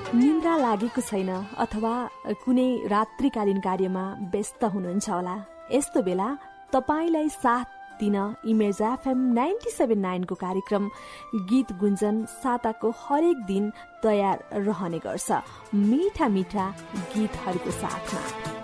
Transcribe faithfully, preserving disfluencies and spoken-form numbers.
निन्द्रा लागेको छैन अथवा कुनै रात्रिकालीन कार्यमा व्यस्त हुनुहुन्छ होला। यस्तो बेला तपाईलाई साथ दिन image FM ninety seven nine को कार्यक्रम गीत गुन्जन साताको हरेक दिन तयार रहने गर्छ, मीठा मीठा गीतहरूको साथमा।